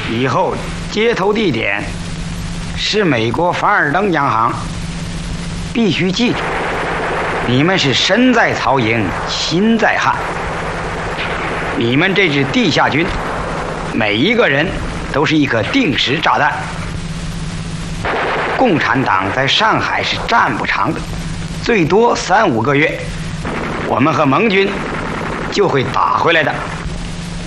以后接头地点是美国凡尔登洋行。必须记住，你们是身在曹营心在汉。你们这支地下军每一个人都是一颗定时炸弹。共产党在上海是站不长的，最多3、5个月，我们和盟军就会打回来的。